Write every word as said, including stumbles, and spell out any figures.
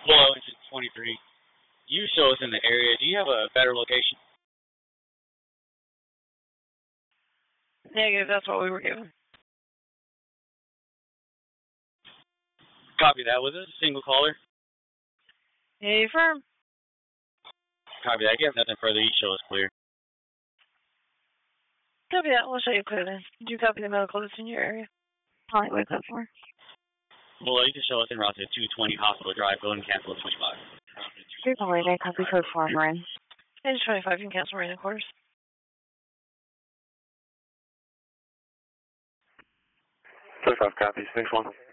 Hello, it's twenty-three. You show us in the area. Do you have a better location? Negative, that's what we were given. Copy that. Was this a single caller? Yeah, you firm? Copy that. I guess nothing further. You show us clear. Copy that. We'll show you clear then. Did you copy the medical that's in your area? Alright, wait up for. Well, you can show us en route to two twenty Hospital Drive, building cancel at twenty-five. three point eight, copy code four, Marin. Page twenty-five, you can cancel Marine quarters. twenty-five, copy, six one.